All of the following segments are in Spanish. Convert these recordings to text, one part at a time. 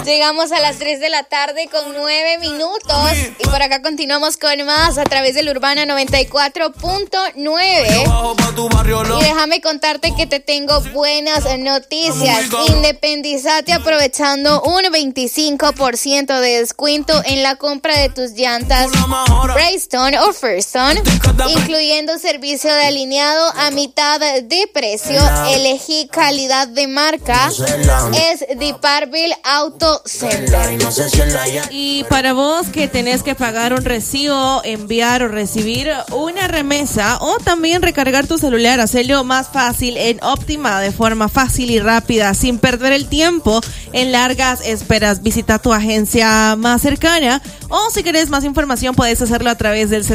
Llegamos a las 3 de la tarde con 9 minutos y por acá continuamos con más a través del Urbana 94.9. Y déjame contarte que te tengo buenas noticias. Independízate aprovechando un 25% de descuento en la compra de tus llantas Bridgestone o Firestone, incluyendo servicio de alineado a mitad de precio. Elegí calidad de marca. Es Deparville Auto Center. Y para vos que tenés que pagar un recibo, enviar o recibir una remesa o también recargar tu celular, hacerlo más fácil en Optima de forma fácil y rápida, sin perder el tiempo en largas esperas. Visita tu agencia más cercana o si querés más información puedes hacerlo a través del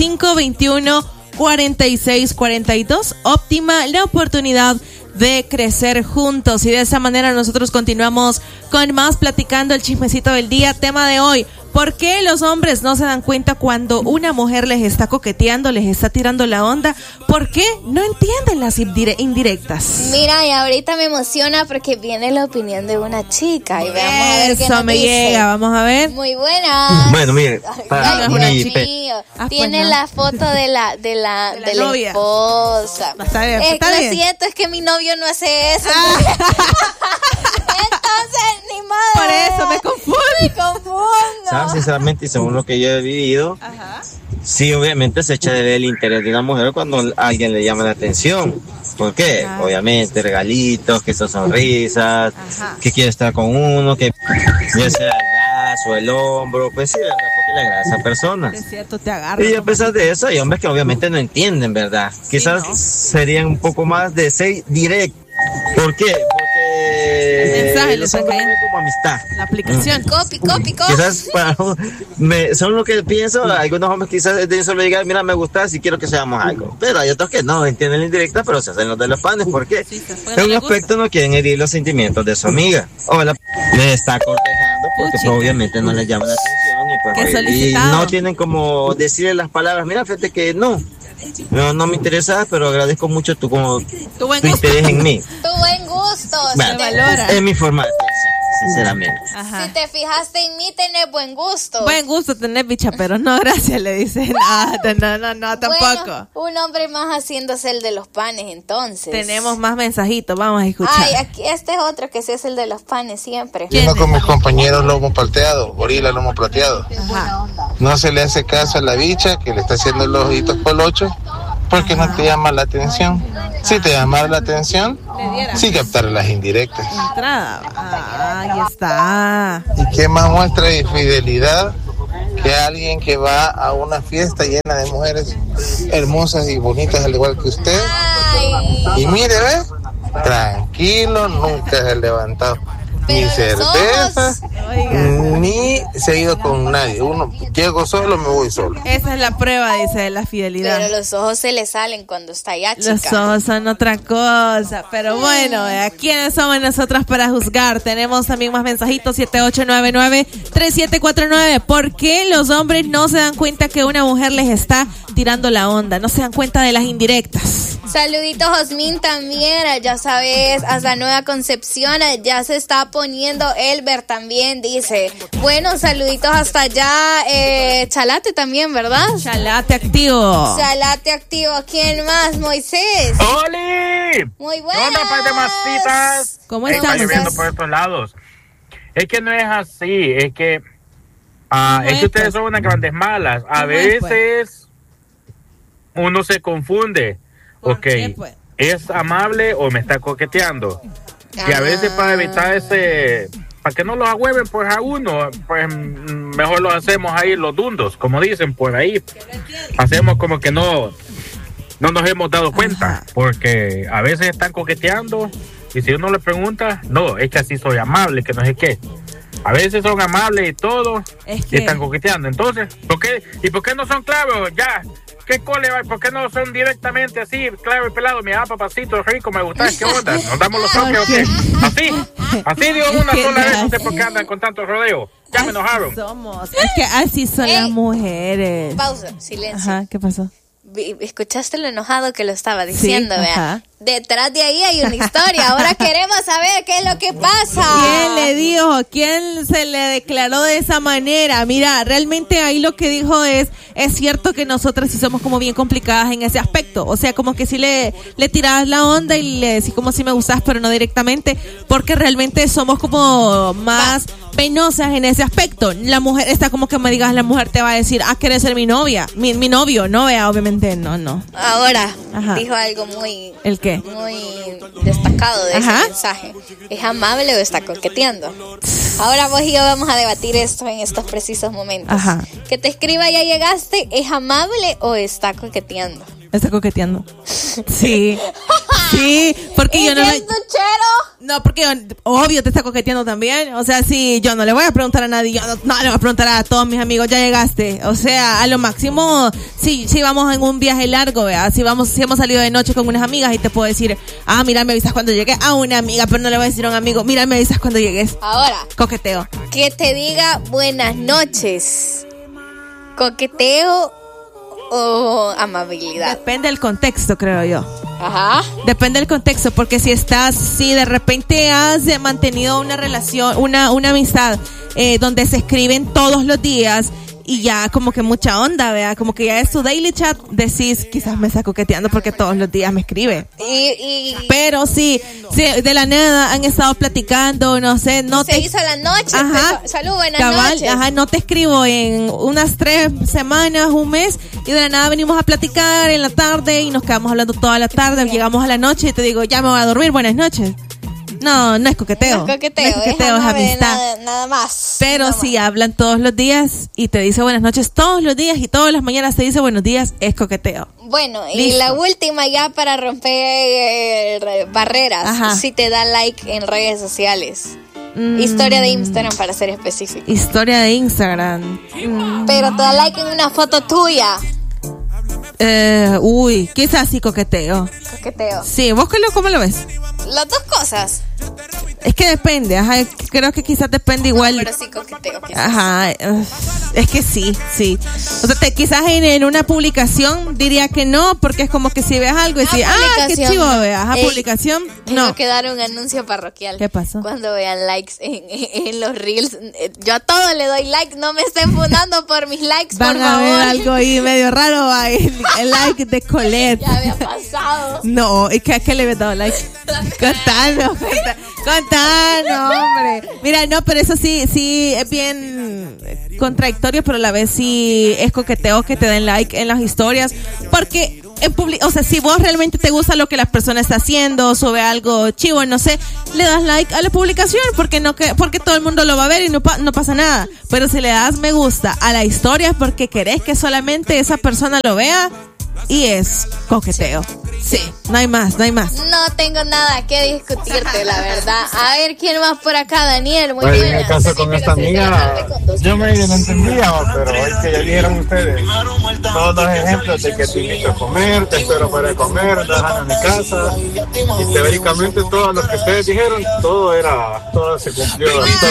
7521-4642. Optima, la oportunidad de crecer juntos. Y de esa manera nosotros continuamos con más platicando el chismecito del día. Tema de hoy: ¿por qué los hombres no se dan cuenta cuando una mujer les está coqueteando, les está tirando la onda? ¿Por qué no entienden las indirectas? Mira, y ahorita me emociona porque viene la opinión de una chica y vamos a ver qué nos me dice. llega, vamos a ver. Muy buena. Bueno, mire, Ay, Dios mío. Tiene pues, la foto de la novia. esposa. Está bien, Lo siento, es que mi novio no hace eso. Entonces, ni madre. Por eso me confundo. ¿Sabes? Sinceramente, y según lo que yo he vivido, sí, obviamente se echa de ver el interés de una mujer cuando alguien le llama la atención. ¿Por qué? Obviamente, regalitos, que son sonrisas, que quiere estar con uno, que ya sea el brazo, el hombro, pues sí, ¿verdad? Porque le agrada a esa persona. Es cierto, te agarra. Y a pesar de eso, hay hombres que obviamente no entienden, ¿verdad? Quizás serían un poco más de ser directo. ¿Por qué? El mensaje le los está hombres cayendo. ven como amistad. La aplicación. Copy. Quizás son lo que pienso. Algunos hombres quizás de eso le digan, mira, me gusta, si quiero que seamos algo. Pero hay otros que no entienden la indirecta, pero se hacen los de los panes. ¿Por qué? En un aspecto no quieren herir los sentimientos de su amiga. O le está cortejando porque pues, obviamente no les llama la atención. Y no tienen como decirle las palabras, mira, fíjate que no me interesa, pero agradezco mucho tu interés en mí. Tu buen gusto. Bueno, se valora. Es mi forma de pensar, sinceramente. Si te fijaste en mí, tenés buen gusto. Buen gusto tenés, bicha, pero no, gracias, le dice. No, tampoco. Bueno, un hombre más haciéndose el de los panes, entonces. Tenemos más mensajitos, vamos a escuchar. Ay, aquí este es otro que sí es el de los panes siempre. Yo con mis compañeros lomo palteado, gorila lomo plateado. No se le hace caso a la bicha que le está haciendo los ojitos colochos porque no te llama la atención. Si te llamara la atención, sí captar las indirectas. Ahí está. ¿Y qué más muestra de fidelidad que alguien que va a una fiesta llena de mujeres hermosas y bonitas al igual que usted? Y mire, ve, tranquilo, nunca se ha levantado ni cerveza, ni se ha ido con nadie. Uno, llego solo, me voy solo. Esa es la prueba, dice, de la fidelidad. Pero los ojos se le salen cuando está allá, chica. Los ojos son otra cosa. Pero bueno, ¿quiénes somos nosotras para juzgar? Tenemos también más mensajitos, 7899-3749. ¿Por qué los hombres no se dan cuenta que una mujer les está tirando la onda? No se dan cuenta de las indirectas. Saluditos, Osmin, también, ya sabes, hasta Nueva Concepción, ya se está poniendo. Elber también dice, bueno, saluditos hasta allá, Chalate también, ¿verdad? Chalate activo. ¿Quién más? Moisés. ¡Oli! Muy buenas. ¿Qué onda, par de masitas? ¿Cómo Está estás? lloviendo por estos lados. Es que no es así, es que ustedes son unas grandes malas. A veces uno se confunde. ¿Qué, pues? ¿Es amable o me está coqueteando? Y a veces para evitar para que no los agüeven pues a uno, pues mejor los hacemos ahí los dundos, como dicen por ahí. Hacemos como que no nos hemos dado cuenta, porque a veces están coqueteando y si uno le pregunta, no, es que así soy amable, que no sé qué. A veces son amables y todo, y están coqueteando. Entonces, ¿por qué no son claros? Ya, ¿qué cole va? ¿Por qué no son directamente así, claro y pelado? Mira, papacito rico, me gusta, ¿qué onda? ¿Nos damos los toques o qué? Así digo una sola vez, no sé por qué andan con tanto rodeo. Ya me enojaron. Es que así son las mujeres. Pausa, silencio. Ajá, ¿qué pasó? escuchaste lo enojado que lo estaba diciendo, sí, vea. Detrás de ahí hay una historia. Ahora queremos saber qué es lo que pasa. ¿Quién le dijo? ¿Quién se le declaró de esa manera? Mira, realmente ahí lo que dijo es cierto que nosotras sí somos como bien complicadas en ese aspecto. O sea, como que sí le tirabas la onda y le decís como si me gustas, pero no directamente, porque realmente somos como más penosas en ese aspecto. La mujer está como que me digas, la mujer te va a decir, ¿quieres ser mi novia? Mi novio, no, vea, obviamente no. Ahora, dijo algo muy... ¿El qué? Muy destacado de ese mensaje. ¿Es amable o está coqueteando? Ahora vos y yo vamos a debatir esto en estos precisos momentos. Que te escriba ya llegaste, ¿es amable o está coqueteando? Está coqueteando. Sí. Sí, porque yo no me... No, porque obvio te está coqueteando también. O sea, sí, yo no le voy a preguntar a nadie. Yo no le voy a preguntar a todos mis amigos, ya llegaste. O sea, a lo máximo, sí vamos en un viaje largo, ¿verdad? Si hemos salido de noche con unas amigas y te puedo decir, mira, me avisas cuando llegue. A una amiga, pero no le voy a decir a un amigo, mira, me avisas cuando llegues. Ahora, coqueteo. Que te diga buenas noches. ¿Coqueteo o amabilidad? Depende del contexto, creo yo. Depende del contexto, porque si de repente has mantenido una relación, una amistad donde se escriben todos los días y ya como que mucha onda, ¿verdad? Como que ya es su daily chat, decís, quizás me está coqueteando porque todos los días me escribe. Pero sí, de la nada han estado platicando, no sé, no se hizo la noche, salud, buenas noches. No te escribo en unas 3 semanas, un mes, y de la nada venimos a platicar en la tarde y nos quedamos hablando toda la tarde, llegamos a la noche y te digo, ya me voy a dormir, buenas noches. No es coqueteo. No es coqueteo, es amistad. Nada más. Pero si hablan todos los días y te dice buenas noches todos los días y todas las mañanas te dice buenos días, es coqueteo. Bueno, y la última ya para romper barreras, si te da like en redes sociales. Historia de Instagram para ser específico. Historia de Instagram. Pero te da like en una foto tuya. Quizás sí coqueteo. Sí, ¿vos cómo lo ves? Las dos cosas. Es que depende, creo que quizás depende igual. Pero sí coqueteo, quizás. Es que sí. O sea, quizás en una publicación diría que no, porque es como que si ves algo y decís, qué chivo, veas, publicación, no. Tengo que dar un anuncio parroquial. ¿Qué pasó? Cuando vean likes en los reels, yo a todo le doy like, no me estén fundando por mis likes, por favor. Van a ver algo ahí medio raro, el like de Colette. Ya había pasado. No, ¿y qué le habías dado like? Contanos, hombre. Mira, no, pero eso sí es bien contradictorio, pero a la vez sí es coqueteo que te den like en las historias, porque o sea, si vos realmente te gusta lo que las personas están haciendo, sube algo chivo, no sé, le das like a la publicación, porque todo el mundo lo va a ver y no pasa nada. Pero si le das me gusta a la historia porque querés que solamente esa persona lo vea, y es coqueteo. Sí, no hay más. No tengo nada que discutirte, la verdad. A ver, ¿quién más por acá? Daniel, muy bien. En el caso con esta amiga, yo no entendía, pero hoy que ya vieron ustedes todos los ejemplos de que te invito a comer, te espero para comer, dejan en mi casa, y teóricamente todo lo que ustedes dijeron, todo se cumplió,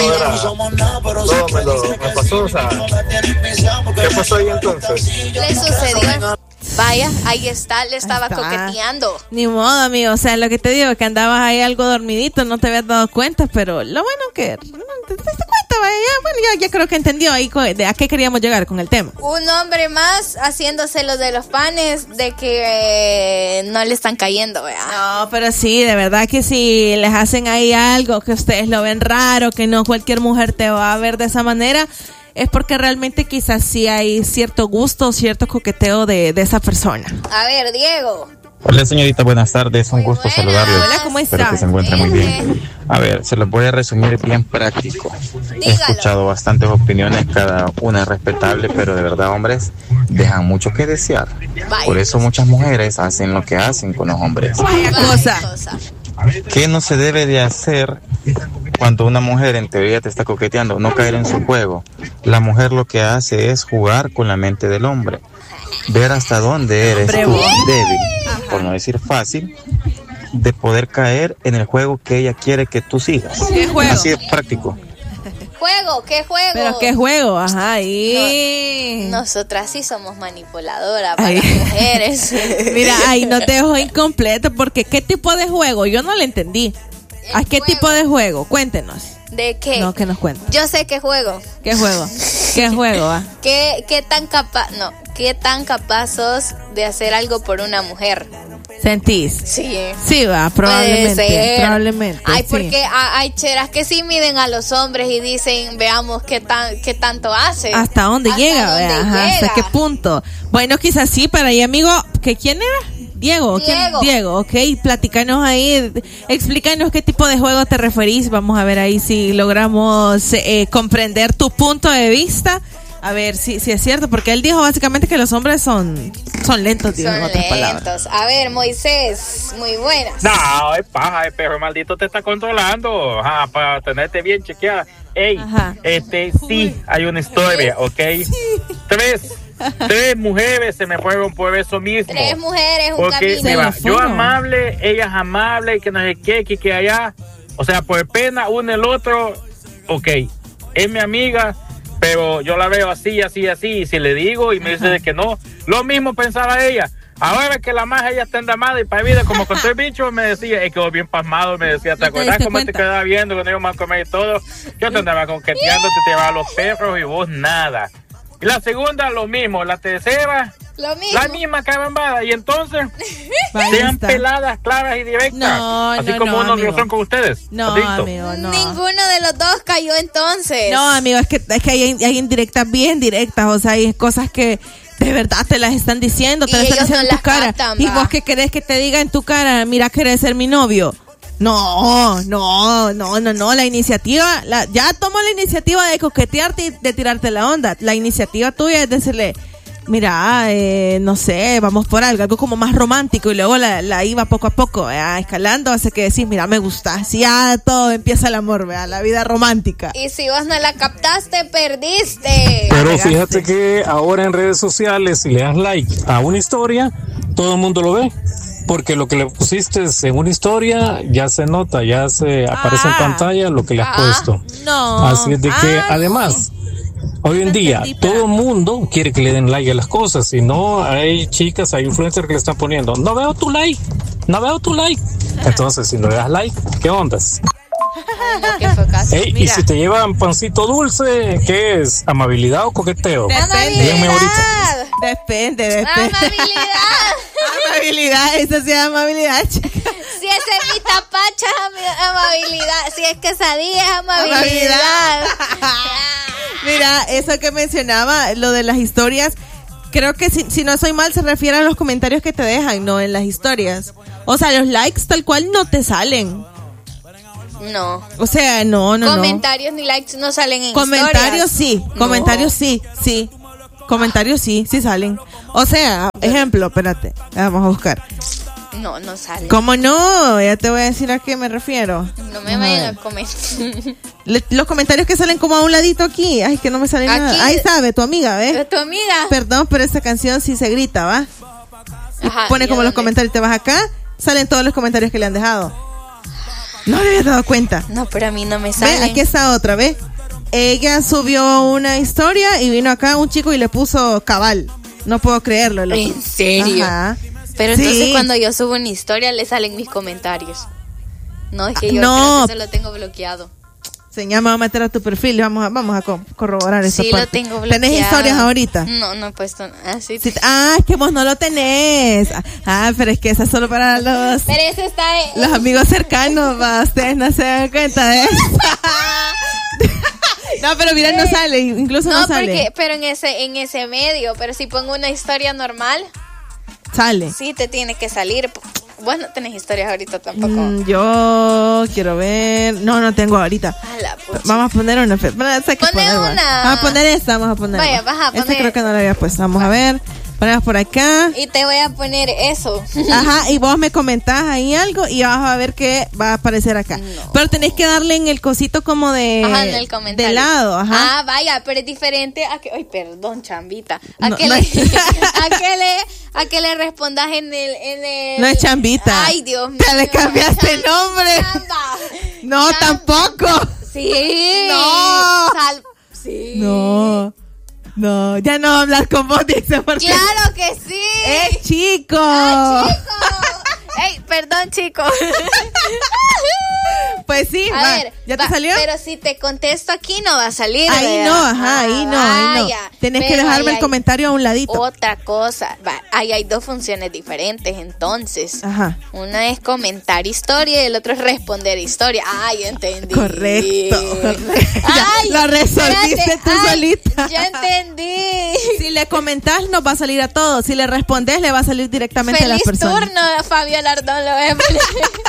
todo me pasó, o sea, ¿qué pasó ahí entonces? Le sucedió. Vaya, ahí está, le estaba coqueteando. Ni modo, amigo, o sea, lo que te digo, que andabas ahí algo dormidito, no te habías dado cuenta, pero lo bueno que te diste cuenta, vaya, bueno, ya creo que entendió ahí de a qué queríamos llegar con el tema. Un hombre más haciéndose lo de los panes, de que no le están cayendo, ¿verdad? No, pero sí, de verdad que si les hacen ahí algo que ustedes lo ven raro, que no cualquier mujer te va a ver de esa manera, es porque realmente quizás sí hay cierto gusto, cierto coqueteo de esa persona. A ver, Diego. Hola, señorita, buenas tardes, un gusto saludarles. Hola, ¿cómo estás? Espero que se encuentren muy bien. A ver, se los voy a resumir bien práctico. Dígalo. He escuchado bastantes opiniones, cada una es respetable, pero de verdad, hombres, dejan mucho que desear. Por eso muchas mujeres hacen lo que hacen con los hombres. Vaya cosa. ¿Qué no se debe de hacer cuando una mujer en teoría te está coqueteando? No caer en su juego. La mujer lo que hace es jugar con la mente del hombre, ver hasta dónde eres tú débil, por no decir fácil, de poder caer en el juego que ella quiere que tú sigas. ¿Qué juego? Así de práctico. ¿Qué juego? ¿Pero qué juego? Ajá, y... Nosotras sí somos manipuladoras para las mujeres. Mira, ahí no te dejo incompleto porque ¿qué tipo de juego? Yo no le entendí. ¿A qué tipo de juego? Cuéntenos. ¿De qué? No, que nos cuenten. Yo sé qué juego. ¿Qué juego? ¿Qué juego? ¿Qué tan capaz sos de hacer algo por una mujer? ¿Sentís? Sí. Sí, va, probablemente. Ay, sí. porque hay cheras que sí miden a los hombres y dicen, veamos qué tanto hace. ¿Hasta dónde llega? ¿Hasta qué punto? Bueno, quizás sí, para ahí, amigo, ¿quién era? Diego, ok, platícanos ahí, explícanos qué tipo de juego te referís, vamos a ver ahí si logramos comprender tu punto de vista, a ver si es cierto, porque él dijo básicamente que los hombres son lentos, digo, en otras palabras. A ver, Moisés, muy buenas. No, es paja, el perro maldito te está controlando, para tenerte bien chequeada. Ey, sí, hay una historia, ¿ok? Sí. Tres mujeres se me fueron por eso mismo. 3 mujeres, un porque, camino. Mira, yo amable, ellas amable, que no sé qué, que allá. O sea, por pena, uno el otro, ok, es mi amiga, pero yo la veo así, y si le digo y me dice de que no, lo mismo pensaba ella. Ahora que la más ella está endamada y para vida, como con 3 bichos, me decía, quedó bien pasmado, me decía, ¿te acuerdas cómo te quedaba viendo cuando íbamos a comer y todo? Yo te andaba coqueteando, te llevaba los perros y vos nada. Y la segunda, lo mismo. La tercera, la misma carambada. Y entonces, sean peladas, claras y directas. Así como unos lo son con ustedes. No, amigo, no. Ninguno de los dos cayó entonces. No, amigo, es que hay indirectas bien directas. O sea, hay cosas que de verdad te las están diciendo, te las están diciendo en tu cara. Captan, ¿Y vos qué querés que te diga en tu cara? Mira, querés ser mi novio. No, la iniciativa, ya tomó la iniciativa de coquetearte y de tirarte la onda. La iniciativa tuya es decirle, mira, no sé, vamos por algo como más romántico, y luego la iba poco a poco, escalando, hace que decís, mira, me gusta, así ya todo empieza el amor, la vida romántica. Y si vos no la captaste, perdiste. Pero fíjate que ahora en redes sociales, si le das like a una historia, todo el mundo lo ve. Porque lo que le pusiste en una historia ya se nota, ya se aparece en pantalla lo que le has puesto. No. Así es de que, además, hoy en día, todo el mundo quiere que le den like a las cosas. Si no, hay chicas, hay influencers que le están poniendo, no veo tu like. Entonces, si no le das like, ¿qué ondas? Y si te llevan pancito dulce, ¿qué es? ¿Amabilidad o coqueteo? Depende. Depende. Amabilidad, eso sí es amabilidad, chica. Si ese es mi tapacha, es amabilidad. Si es quesadilla, es amabilidad. Mira, eso que mencionaba, lo de las historias, creo que si no soy mal se refiere a los comentarios que te dejan, no en las historias. O sea, los likes tal cual no te salen. No. O sea, no. Comentarios ni likes no salen en comentarios historias. Comentarios sí. Comentarios sí salen. O sea, ejemplo, espérate, vamos a buscar. No sale. ¿Cómo no? Ya te voy a decir a qué me refiero. No me vayan a comentar. Los comentarios que salen como a un ladito aquí. Ay, que no me sale nada. Ahí sabe, tu amiga, ¿ves? ¿Tu amiga? Perdón, pero esta canción sí se grita, ¿va? Ajá, pone como los comentarios, te vas acá, salen todos los comentarios que le han dejado. No le habías dado cuenta. No, pero a mí no me sale. Ve, aquí está otra vez. Ella subió una historia y vino acá un chico y le puso cabal. No puedo creerlo. ¿En serio? Ajá. Pero entonces cuando yo subo una historia le salen mis comentarios. No, es que yo creo que se lo tengo bloqueado. Señor, me voy a meter a tu perfil y vamos a corroborar esa parte. Sí, lo tengo bloqueado. ¿Tenés historias ahorita? No he puesto nada. Sí. Es que vos no lo tenés. Pero es que esa es solo para los... Pero eso está... Los amigos cercanos, ustedes no se dan cuenta de eso. No, pero mira, no sale, incluso no sale. Pero en ese medio, pero si pongo una historia normal... Sale. Sí, te tiene que salir. Vos no tenés historias ahorita tampoco. Yo quiero ver. No tengo ahorita. Vamos a poner una. Poner una. Vamos a poner esta, Vaya, vas a poner. Esta creo que no la había puesto. Vamos a ver. Ponemos por acá. Y te voy a poner eso. Ajá, y vos me comentás ahí algo y vas a ver qué va a aparecer acá. No. Pero tenés que darle en el cosito como de... Ajá, en el comentario. De lado, ajá. Vaya, pero es diferente a que... Ay, perdón, chambita. A que le respondas en el... No es chambita. Ay, Dios mío. Te le cambiaste el nombre. Chamba. No, Chamba. tampoco. Sí. No. Sí. No, ya no hablas con vos, dice. Porque ¡Claro que sí! ¡Es chico! ¡Ey, perdón, chico! Pues sí, a ver, ¿ya te salió? Pero si te contesto aquí no va a salir. Ahí ¿verdad? no, ajá, ahí no. Tenés que dejarme el comentario a un ladito. Otra cosa, ahí hay dos funciones diferentes entonces. Ajá. Una es comentar historia y el otro es responder historia. Ay, entendí. Correcto. Ay, lo resolviste tú solita. Ya entendí. Si le comentás nos va a salir a todos, si le respondes le va a salir directamente a las personas. Feliz turno, Fabio Lardón, lo voy a poner.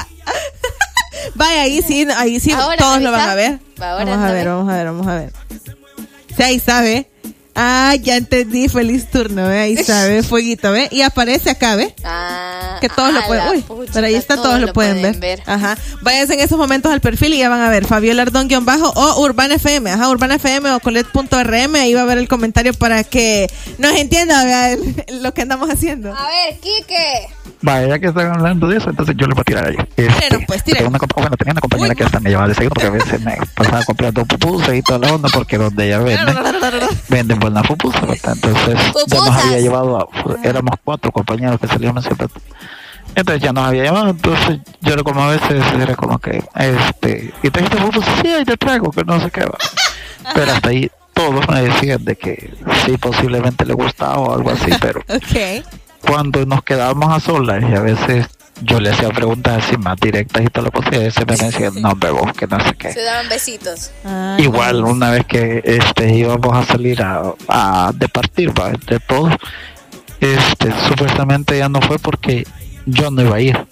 Vaya, ahí sí ahora todos lo van a ver. Vamos a ver. Sí, ahí sabe. Ah, ya entendí, feliz turno, ¿ve? Ahí sabe, fueguito, ¿ve? Y aparece acá, ¿ve? Que todos lo pueden, pero ahí está, todos lo pueden ver. Ajá. Váyanse en esos momentos al perfil y ya van a ver Fabiola Ardón _ o Urbana FM, Urbana FM o Colette.rm, ahí va a ver el comentario para que nos entienda, ¿ve? Lo que andamos haciendo. A ver, Quique. Vaya, ya que están hablando de eso, entonces yo le voy a tirar a ella. Pero pues tira. Tenía una compañera que hasta me llevaba de seguido porque a veces me pasaba comprando pupusas y toda la onda porque donde ella venden buenas pupusas, ¿verdad? Entonces ya nos había llevado, éramos 4 compañeros que salíamos siempre. Entonces ya nos había llamado, entonces yo como a veces era como que, ¿y trajiste pupusas? Sí, ahí te traigo, que no sé qué va. Pero hasta ahí todos me decían de que sí, posiblemente le gustaba o algo así, pero... Okay. Cuando nos quedábamos a solas y a veces yo le hacía preguntas así más directas y todo lo que y a veces me decían, no, bebo, que no sé qué. Se daban besitos. Igual una vez que íbamos a salir a departir, ¿va? Entre todos, supuestamente ya no fue porque yo no iba a ir.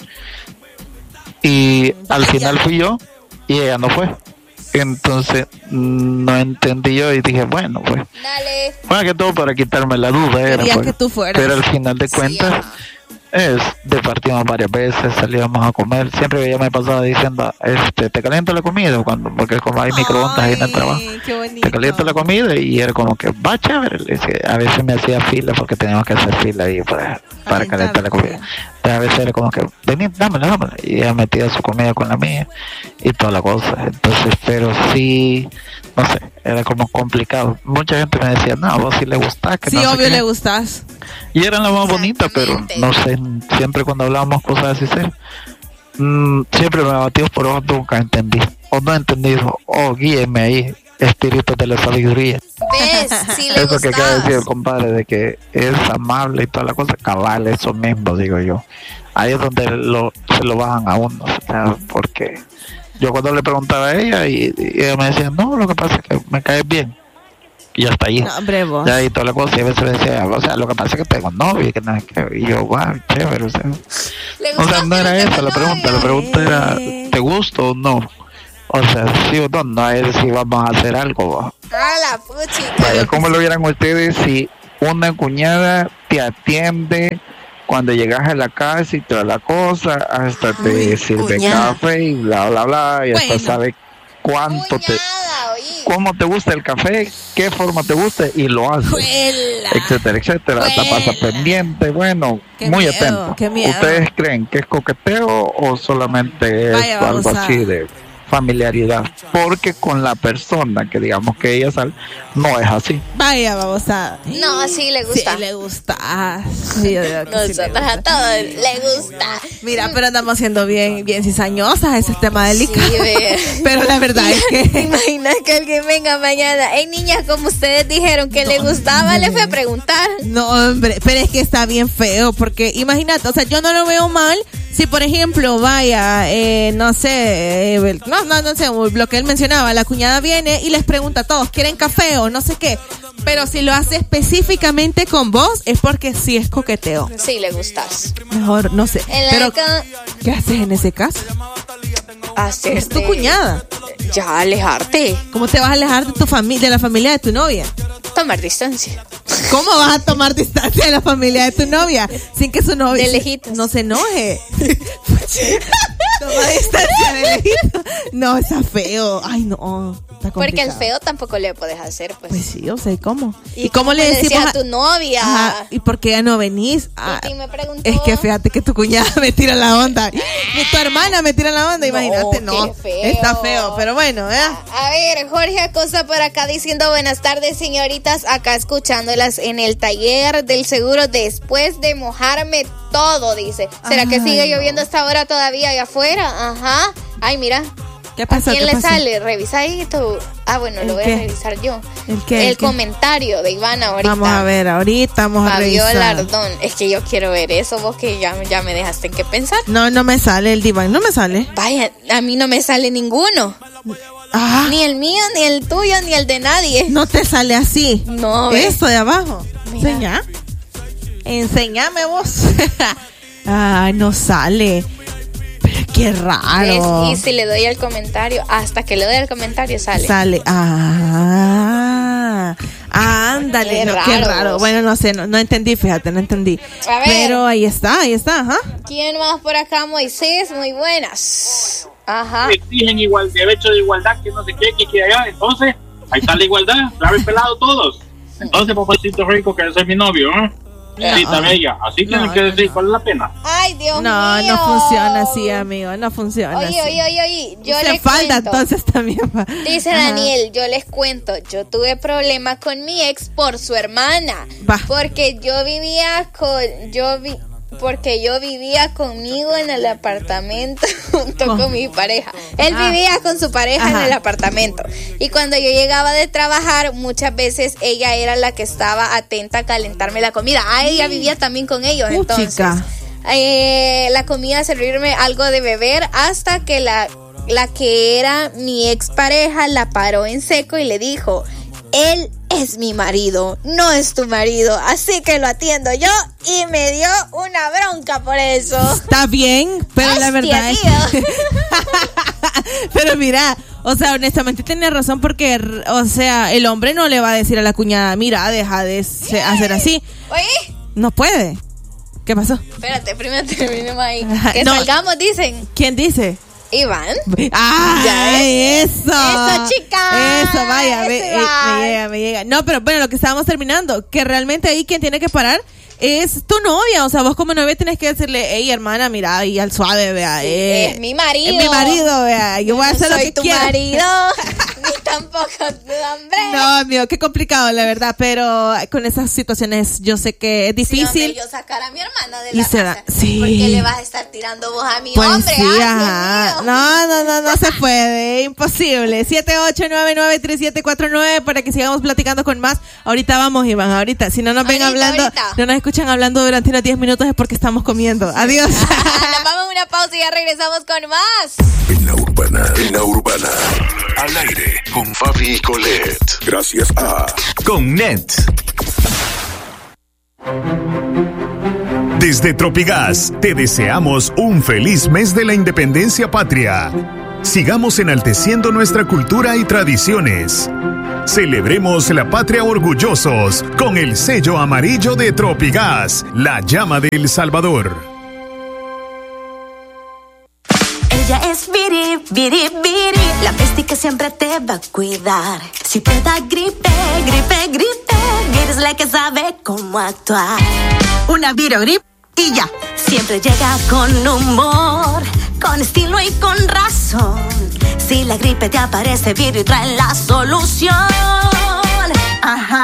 Y al final fui yo y ella no fue. Entonces no entendí yo y dije, bueno, pues. Dale. Bueno, que todo para quitarme la duda era, pues, que tú fueras. pero al final de cuentas departimos varias veces, salíamos a comer, siempre ella me pasaba diciendo, te caliento la comida, porque como hay microondas ahí en el trabajo, te caliento la comida y era como que va chévere, a veces me hacía fila porque teníamos que hacer fila ahí para calentar la comida. A veces era como que, vení, dámela, y ella metía su comida con la mía y toda la cosa. Entonces, pero sí, no sé, era como complicado. Mucha gente me decía, no, vos sí le gustás. Que sí, no obvio sé le gustás. Y eran las más bonitas, pero no sé, siempre cuando hablábamos cosas así, siempre me batió por ojos, nunca entendí. O no he entendido, guíeme ahí, espíritu de la sabiduría. ¿Ves? Sí le eso gustás. que acaba de decir el compadre, de que es amable y toda la cosa, cabal, eso mismo digo yo. Ahí es donde se lo bajan a uno, o sea, porque yo cuando le preguntaba a ella y ella me decía, no, lo que pasa es que me caes bien. Y hasta ahí. No, hombre, vos. Ya y toda la cosa, y a veces me decía, o sea, lo que pasa es que tengo novio, que no es que, y yo, wow, chévere, o sea no era esa la pregunta era, ¿te gusta o no? O sea, sí o no es si vamos a hacer algo. La puchica. Vaya, ¿cómo lo vieran ustedes si una cuñada te atiende cuando llegas a la casa y toda la cosa, hasta te sirve café y bla, bla, bla, y hasta sabe cuánto cómo te gusta el café, qué forma te gusta y lo hace, etcétera, etcétera, hasta pasa pendiente, bueno, muy atento. ¿Ustedes creen que es coqueteo o solamente es algo así de familiaridad? Porque con la persona que digamos que ella sale, no es así. Vaya, babosa. No, sí le gusta. Sí le gusta. Sí, yo digo que nosotros a todos le gusta. Mira, pero andamos siendo bien cizañosas, ese es tema delicado. Sí, pero la verdad es que... Imagina que alguien venga mañana. Hey, niñas, como ustedes dijeron que le gustaba, le fue a preguntar. No, hombre, pero es que está bien feo, porque imagínate, o sea, yo no lo veo mal si, por ejemplo, vaya, no sé, no sé, lo que él mencionaba, la cuñada viene y les pregunta a todos, ¿quieren café o no sé qué? Pero si lo hace específicamente con vos, es porque sí es coqueteo. Sí, le gustas. Mejor, no sé. Pero, ¿qué haces en ese caso? Es tu cuñada. Ya, alejarte. ¿Cómo te vas a alejar de tu familia, de la familia de tu novia? Tomar distancia. ¿Cómo vas a tomar distancia de la familia de tu novia sin que su novia de lejitos no se enoje? Toma distancia de lejitos. No, está feo. Ay, no. está complicado. Porque al feo tampoco le puedes hacer, pues. Pues sí, o sea, ¿y cómo? ¿Y cómo le decías a tu novia? Ajá, ¿y por qué ya no venís? Y me preguntó. Es que fíjate que tu cuñada me tira la onda. Ni tu hermana me tira la onda, imagínate, no. Feo. Está feo, pero bueno, A ver, Jorge Acosta por acá diciendo buenas tardes, señoritas, acá escuchándolas en el taller del seguro después de mojarme todo, dice. ¿Será que sigue lloviendo hasta ahora todavía allá afuera? Ajá. Ay, mira. ¿Qué pasa? ¿A quién le sale? Revisa ahí tu... bueno, lo voy a revisar yo. ¿El comentario de Ivana ahorita. Vamos a ver, ahorita vamos a revisar. Fabiola Ardón. Es que yo quiero ver eso, vos que ya me dejaste en qué pensar. No me sale el diván, no me sale. Vaya, a mí no me sale ninguno. Ni el mío, ni el tuyo, ni el de nadie. No te sale así. No, esto de abajo. Mira. Enséñame vos. Ay, no sale. Pero qué raro. Y si le doy el comentario, hasta que le doy el comentario sale. Ándale, qué raro. Bueno, no sé, no entendí, fíjate, no entendí. A ver. Pero ahí está, ajá. ¿Quién más por acá? Moisés, muy buenas. Ajá. Exigen igual, derecho de igualdad, que no sé qué, que allá. Entonces, ahí está la igualdad, claro y pelado todos. Entonces, papacito rico, que ese es mi novio, ¿eh? Sí, también ella. Así tienen que decir cuál es la pena. Ay, Dios mío. No funciona así, amigo. No funciona así. Oye. Yo les falta cuento. entonces también. Dice Daniel, yo les cuento. Yo tuve problemas con mi ex por su hermana. Porque yo vivía conmigo en el apartamento junto con mi pareja. Él vivía con su pareja en el apartamento. Y cuando yo llegaba de trabajar, muchas veces ella era la que estaba atenta a calentarme la comida. Ella vivía también con ellos. Entonces, la comida, servirme algo de beber, hasta que la que era mi expareja la paró en seco y le dijo: él es mi marido, no es tu marido, así que lo atiendo yo, y me dio una bronca por eso. Está bien, pero la verdad es pero mira, o sea, honestamente tenés razón, porque, o sea, el hombre no le va a decir a la cuñada: mira, deja de hacer así. Oye, no puede. ¿Qué pasó? Espérate, primero terminemos ahí. Que salgamos, dicen. ¿Quién dice? Iván. Eso, chica. Eso, vaya, me llega. No, pero bueno, lo que estábamos terminando, que realmente ahí quien tiene que parar es tu novia. O sea, vos como novia tenés que decirle: hey, hermana, mira, y al suave, vea. Es mi marido. Es mi marido, vea. Yo voy a hacer lo que quiera. Soy tu marido. Ni tampoco tu hombre. No, amigo, qué complicado, la verdad. Pero con esas situaciones yo sé que es difícil. Sí, hombre, yo sacar a mi hermana de la casa. Sí. Porque le vas a estar tirando vos a mi pues hombre. Sí, no se puede. Imposible. 78993749 para que sigamos platicando con más. Ahorita vamos, Iván, ahorita. Si no nos ven hablando, no nos escuchan hablando durante unos 10 minutos, es porque estamos comiendo. Adiós. Nos vamos a una pausa y ya regresamos con más. En la urbana. Al aire con Fabi y Colette. Gracias a Connet. Desde Tropigas te deseamos un feliz mes de la independencia patria. Sigamos enalteciendo nuestra cultura y tradiciones. Celebremos la patria orgullosos con el sello amarillo de Tropigas, la llama de El Salvador. Ella es Viri, Viri, Viri, la bestia que siempre te va a cuidar. Si te da gripe, Viri es la que sabe cómo actuar. Una Virogrip y ya. Siempre llega con humor, con estilo y con razón. Si la gripe te aparece, Viri trae la solución. Ajá.